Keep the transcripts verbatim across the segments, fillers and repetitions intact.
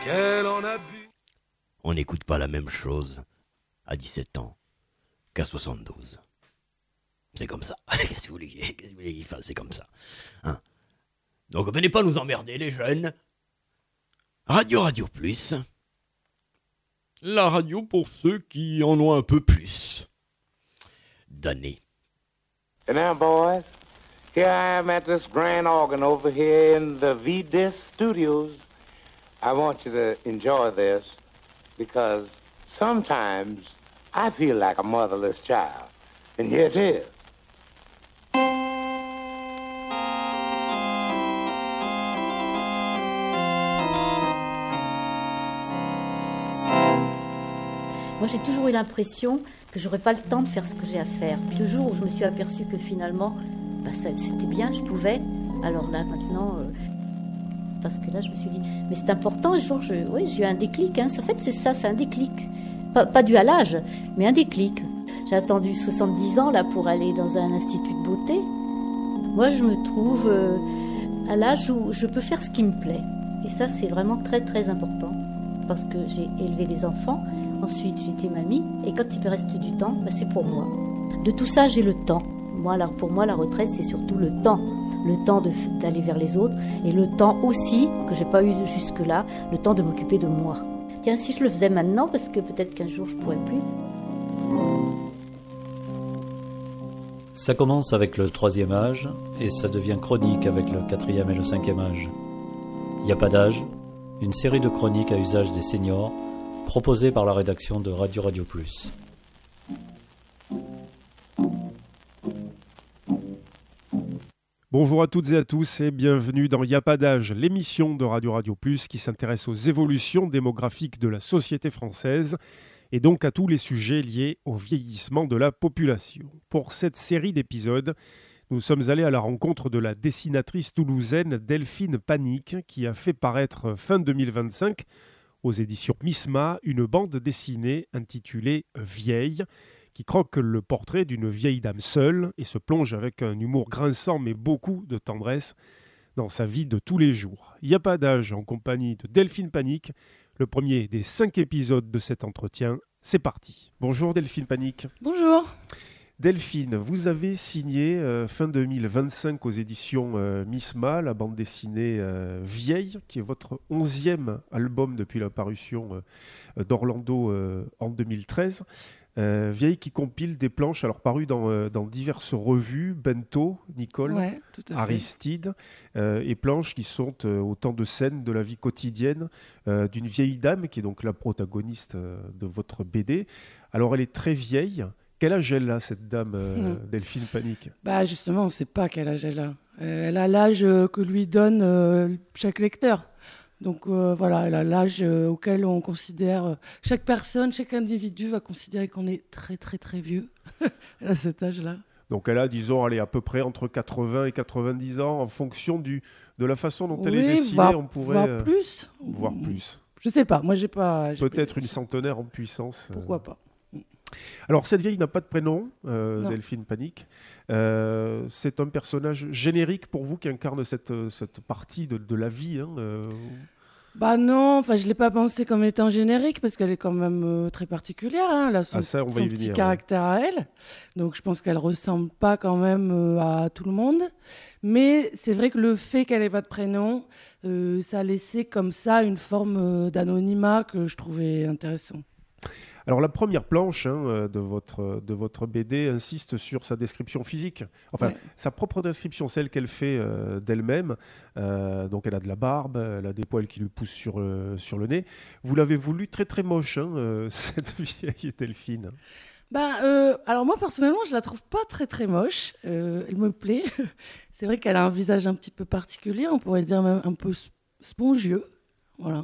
Qu'elle en a bu. On n'écoute pas la même chose à dix-sept ans qu'à soixante-douze. C'est comme ça. Qu'est-ce que vous voulez, qu'est-ce que vous voulez qu'il fasse? C'est comme ça. Hein? Donc venez pas nous emmerder les jeunes. Radio Radio Plus. La radio pour ceux qui en ont un peu plus d'années. And now, boys, here I am at this grand organ over here in the V-Disc Studios. I want you to enjoy this because sometimes I feel like a motherless child. And here it is. Moi, j'ai toujours eu l'impression que j'aurais pas le temps de faire ce que j'ai à faire. Puis le jour où je me suis aperçue que finalement, bah, ça, c'était bien, je pouvais. Alors là, maintenant, euh, parce que là, je me suis dit, mais c'est important. Un jour, je, oui, j'ai eu un déclic. Hein. En fait, c'est ça, c'est un déclic. Pas, pas dû à l'âge, mais un déclic. J'ai attendu soixante-dix ans là pour aller dans un institut de beauté. Moi, je me trouve euh, à l'âge où je peux faire ce qui me plaît. Et ça, c'est vraiment très, très important. Parce que j'ai élevé les enfants. Ensuite, j'étais mamie. Et quand il me reste du temps, bah, c'est pour moi. De tout ça, j'ai le temps. Moi, alors, pour moi, la retraite, c'est surtout le temps. Le temps de, d'aller vers les autres. Et le temps aussi, que j'ai pas eu jusque-là, le temps de m'occuper de moi. Tiens, si je le faisais maintenant, parce que peut-être qu'un jour, je pourrais plus. Ça commence avec le troisième âge et ça devient chronique avec le quatrième et le cinquième âge. Il n'y a pas d'âge, une série de chroniques à usage des seniors proposée par la rédaction de Radio Radio Plus. Bonjour à toutes et à tous et bienvenue dans Y a pas d'âge, l'émission de Radio Radio Plus qui s'intéresse aux évolutions démographiques de la société française et donc à tous les sujets liés au vieillissement de la population. Pour cette série d'épisodes, nous sommes allés à la rencontre de la dessinatrice toulousaine Delphine Panique qui a fait paraître fin deux mille vingt-cinq aux éditions Misma une bande dessinée intitulée « Vieille » qui croque le portrait d'une vieille dame seule et se plonge avec un humour grinçant mais beaucoup de tendresse dans sa vie de tous les jours. Il n'y a pas d'âge en compagnie de Delphine Panique, le premier des cinq épisodes de cet entretien. C'est parti. Bonjour Delphine Panique. Bonjour. Delphine, vous avez signé euh, fin deux mille vingt-cinq aux éditions euh, Misma, la bande dessinée euh, Vieille, qui est votre onzième album depuis la parution euh, d'Orlando euh, en deux mille treize. Euh, Vieille qui compile des planches alors parues dans, euh, dans diverses revues, Bento, Nicole, ouais, Aristide, euh, et planches qui sont euh, autant de scènes de la vie quotidienne euh, d'une vieille dame qui est donc la protagoniste euh, de votre B D. Alors elle est très vieille. Quel âge elle a, cette dame, euh, mmh. Delphine Panique? Bah justement, on ne sait pas quel âge elle a. Euh, elle a l'âge euh, que lui donne euh, chaque lecteur. Donc euh, voilà, elle a l'âge euh, auquel on considère... Euh, chaque personne, chaque individu va considérer qu'on est très très très vieux. Elle a cet âge-là. Donc elle a, disons, allez, à peu près entre quatre-vingts et quatre-vingt-dix ans, en fonction du, de la façon dont elle oui, est dessinée, voire, on pourrait... Voire euh, plus. Voire plus. Je sais pas, moi j'ai pas... J'ai Peut-être pas... une centenaire en puissance. Pourquoi euh... pas. Alors, cette vieille n'a pas de prénom, euh, Delphine Panique. Euh, c'est un personnage générique pour vous qui incarne cette, cette partie de, de la vie. Hein, euh... Bah non, enfin je l'ai pas pensée comme étant générique parce qu'elle est quand même euh, très particulière. Hein. Elle a son, ah, ça, on va son y petit venir, caractère ouais. à elle. Donc je pense qu'elle ressemble pas quand même euh, à tout le monde. Mais c'est vrai que le fait qu'elle ait pas de prénom, euh, ça a laissé comme ça une forme euh, d'anonymat que je trouvais intéressant. Alors la première planche hein, de, votre, de votre B D insiste sur sa description physique, enfin ouais. sa propre description, celle qu'elle fait euh, d'elle-même. Euh, donc elle a de la barbe, elle a des poils qui lui poussent sur, euh, sur le nez. Vous l'avez voulu très très moche, hein, euh, cette vieille Delphine. Ben, euh, alors moi personnellement je la trouve pas très très moche, euh, elle me plaît. C'est vrai qu'elle a un visage un petit peu particulier, on pourrait dire même un peu spongieux, voilà.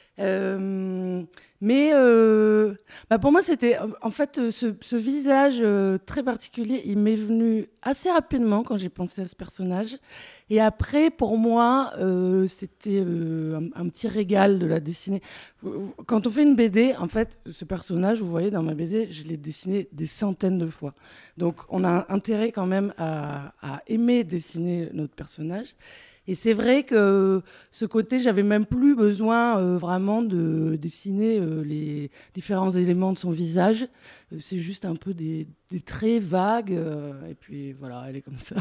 Euh, mais euh, bah pour moi c'était en fait ce, ce visage euh, très particulier, il m'est venu assez rapidement quand j'ai pensé à ce personnage, et après pour moi euh, c'était euh, un, un petit régal de la dessiner. Quand on fait une B D, en fait ce personnage, vous voyez dans ma B D, je l'ai dessiné des centaines de fois, donc on a intérêt quand même à, à aimer dessiner notre personnage. Et c'est vrai que ce côté, j'avais même plus besoin euh, vraiment de dessiner euh, les différents éléments de son visage. Euh, c'est juste un peu des, des traits vagues. Euh, et puis voilà, elle est comme ça.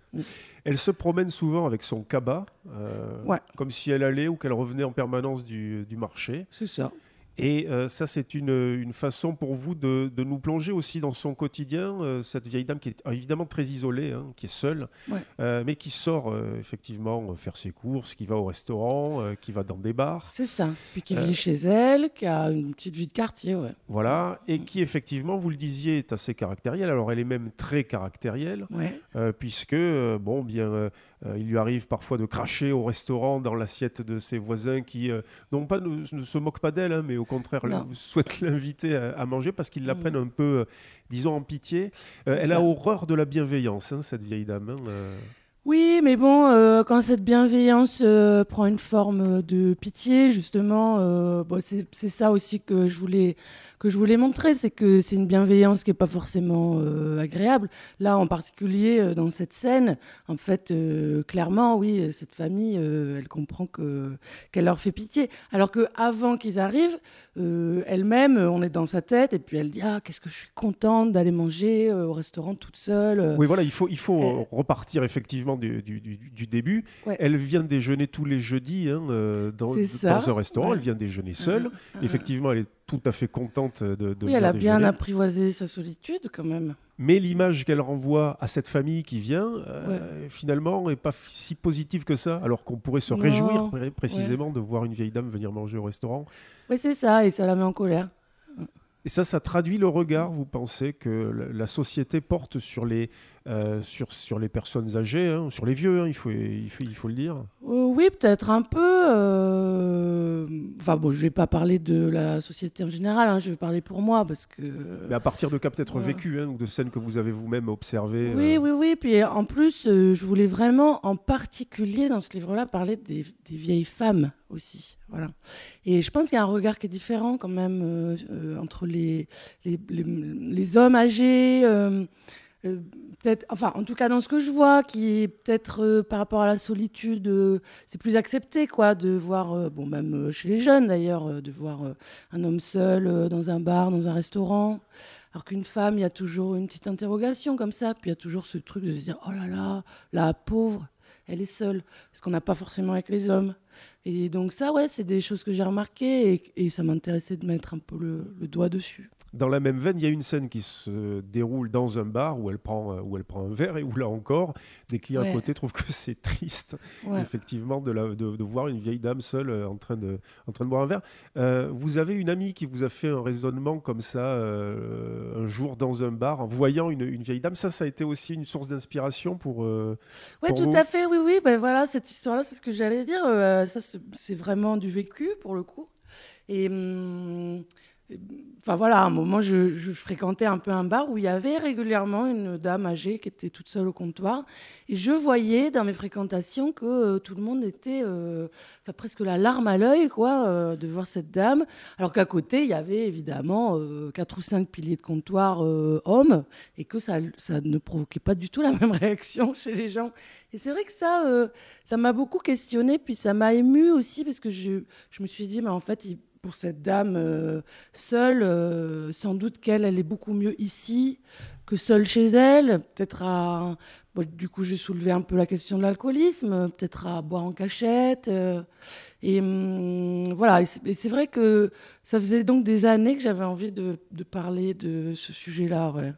Elle se promène souvent avec son cabas, euh, Ouais. comme si elle allait ou qu'elle revenait en permanence du, du marché. C'est ça. Et euh, ça, c'est une, une façon pour vous de, de nous plonger aussi dans son quotidien. Euh, cette vieille dame qui est évidemment très isolée, hein, qui est seule, Ouais. euh, mais qui sort euh, effectivement faire ses courses, qui va au restaurant, euh, qui va dans des bars. C'est ça. Puis qui Euh, vit chez elle, qui a une petite vie de quartier, ouais. Voilà, et qui effectivement, vous le disiez, est assez caractérielle. Alors elle est même très caractérielle, Ouais. euh, puisque euh, bon, bien, euh, euh, il lui arrive parfois de cracher au restaurant dans l'assiette de ses voisins qui, euh, non pas ne, ne se moquent pas d'elle, hein, mais au contraire Non. le- souhaitent l'inviter à, à manger parce qu'ils la Mm. prennent un peu, euh, disons, en pitié. Euh, C'est elle ça. a horreur de la bienveillance, hein, cette vieille dame. hein, euh. Oui, mais bon, euh, quand cette bienveillance euh, prend une forme de pitié, justement, euh, bon, c'est, c'est ça aussi que je voulais, que je voulais montrer, c'est que c'est une bienveillance qui n'est pas forcément euh, agréable. Là, en particulier, euh, dans cette scène, en fait, euh, clairement, oui, cette famille, euh, elle comprend que, qu'elle leur fait pitié. Alors qu'avant qu'ils arrivent, euh, elle-même, on est dans sa tête, et puis elle dit « Ah, qu'est-ce que je suis contente d'aller manger euh, au restaurant toute seule. euh. Oui, voilà, il faut, il faut Elle- euh, repartir effectivement du, du- du- du début. Ouais. Elle vient déjeuner tous les jeudis hein, euh, dans, C'est ça. dans un restaurant. Ouais. Elle vient déjeuner seule. Ah. Effectivement, elle est tout à fait contente de, de Oui, venir elle a bien déjeuner. apprivoisé sa solitude quand même. Mais l'image qu'elle renvoie à cette famille qui vient, euh, finalement, n'est pas f- si positive que ça, alors qu'on pourrait se Non. réjouir pré- précisément de voir une vieille dame venir manger au restaurant. Oui, c'est ça, et ça la met en colère. Et ça, ça traduit le regard, vous pensez, que la- la société porte sur les, euh, sur, sur les personnes âgées, hein, sur les vieux, hein, il, faut, il, faut, il faut le dire. Euh, oui, peut-être un peu. euh, Enfin bon, je vais pas parler de la société en général, hein, je vais parler pour moi parce que. Mais à partir de cas peut-être Ouais. vécus, hein, ou de scènes que vous avez vous-même observées. Oui, euh, oui, oui. Puis en plus, euh, je voulais vraiment, en particulier dans ce livre-là, parler des, des vieilles femmes aussi. Voilà. Et je pense qu'il y a un regard qui est différent quand même euh, euh, entre les, les, les, les hommes âgés. euh, euh, peut-être, enfin, en tout cas, dans ce que je vois, qui est peut-être euh, par rapport à la solitude, euh, c'est plus accepté, quoi, de voir, euh, bon, même euh, chez les jeunes d'ailleurs, euh, de voir euh, un homme seul euh, dans un bar, dans un restaurant. Alors qu'une femme, il y a toujours une petite interrogation comme ça, puis il y a toujours ce truc de se dire, oh là là, la pauvre, elle est seule, ce qu'on n'a pas forcément avec les hommes. Et donc ça, ouais, c'est des choses que j'ai remarquées et, et ça m'intéressait de mettre un peu le, le doigt dessus. Dans la même veine, il y a une scène qui se déroule dans un bar où elle prend, euh, où elle prend un verre et où là encore, des clients Ouais. à côté trouvent que c'est triste, Ouais. effectivement, de, la- de- de voir une vieille dame seule euh, en train de, en train de boire un verre. Euh, vous avez une amie qui vous a fait un raisonnement comme ça euh, un jour dans un bar en voyant une, une vieille dame. Ça, ça a été aussi une source d'inspiration pour. euh, Ouais, pour tout vous à fait, oui, oui. Ben voilà, cette histoire-là, c'est ce que j'allais dire. Euh, ça, c'est c'est vraiment du vécu, pour le coup. Et, hum, enfin voilà, à un moment, je, je fréquentais un peu un bar où il y avait régulièrement une dame âgée qui était toute seule au comptoir. Et je voyais dans mes fréquentations que euh, tout le monde était euh, enfin, presque la larme à l'œil, quoi, euh, de voir cette dame. Alors qu'à côté, il y avait évidemment euh, quatre ou cinq piliers de comptoir euh, hommes et que ça, ça ne provoquait pas du tout la même réaction chez les gens. Et c'est vrai que ça, euh, ça m'a beaucoup questionné, puis ça m'a ému aussi parce que je, je me suis dit, mais en fait, il- pour cette dame euh, seule, euh, sans doute qu'elle, elle est beaucoup mieux ici que seule chez elle. Peut-être à, bon, du coup, j'ai soulevé un peu la question de l'alcoolisme, peut-être à boire en cachette. euh, et hum, voilà. Et c'est, et c'est vrai que ça faisait donc des années que j'avais envie de, de parler de ce sujet-là. Ouais.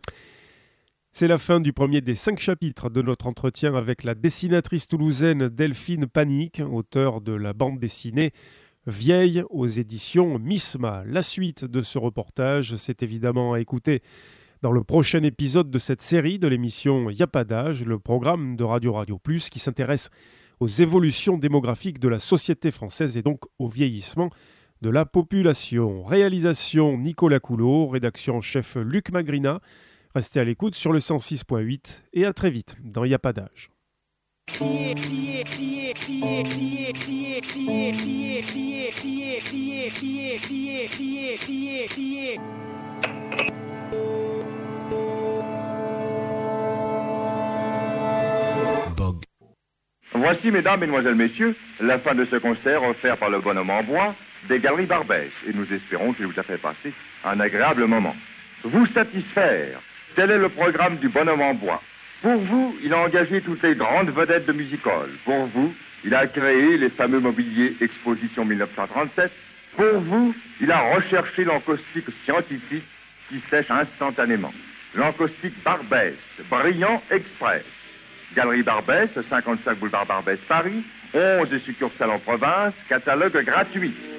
C'est la fin du premier des cinq chapitres de notre entretien avec la dessinatrice toulousaine Delphine Panique, auteure de la bande dessinée Vieille aux éditions Misma. La suite de ce reportage, c'est évidemment à écouter dans le prochain épisode de cette série de l'émission Y'a pas d'âge, le programme de Radio Radio Plus qui s'intéresse aux évolutions démographiques de la société française et donc au vieillissement de la population. Réalisation Nicolas Coulot, rédaction en chef Luc Magrina. Restez à l'écoute sur le cent six point huit et à très vite dans Y'a pas d'âge. Crier, crier, crier, crier, crier, crier, crier, crier, crier, crier, crier, crier, crier, crier, crier, crier. Bog. Voici, mesdames, mesdemoiselles, messieurs, la fin de ce concert offert par le bonhomme en bois des Galeries Barbès, et nous espérons qu'il vous a fait passer un agréable moment. Vous satisfaire, tel est le programme du bonhomme en bois. Pour vous, il a engagé toutes les grandes vedettes de music-hall. Pour vous, il a créé les fameux mobiliers Exposition mille neuf cent trente-sept. Pour vous, il a recherché l'encaustique scientifique qui sèche instantanément. L'encaustique Barbès, brillant express. Galerie Barbès, cinquante-cinq boulevard Barbès, Paris, onze succursales en province, catalogue gratuit.